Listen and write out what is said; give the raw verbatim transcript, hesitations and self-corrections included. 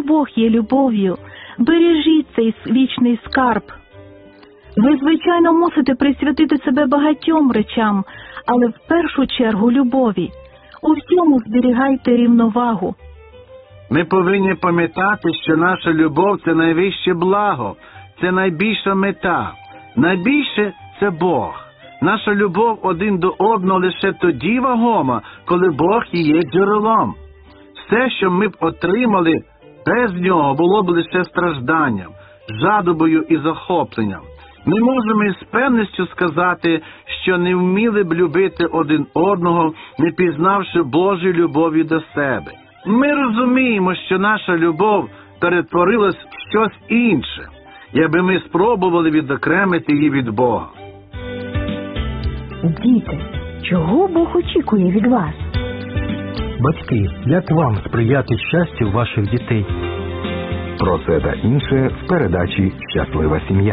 Бог є любов'ю. Бережіть цей вічний скарб. Ви, звичайно, мусите присвятити себе багатьом речам, але в першу чергу любові. У всьому зберігайте рівновагу. Ми повинні пам'ятати, що наша любов – це найвище благо, це найбільша мета. Найбільше – це Бог. Наша любов один до одного лише тоді вагома, коли Бог є джерелом. Все, що ми б отримали без нього, було б лише стражданням, жадобою і захопленням. Ми можемо із певністю сказати, що не вміли б любити один одного, не пізнавши Божої любові до себе. Ми розуміємо, що наша любов перетворилась в щось інше, якби ми спробували відокремити її від Бога. Діти, чого Бог очікує від вас? Батьки, як вам сприяти щастю ваших дітей? Про це та інше в передачі «Щаслива сім'я».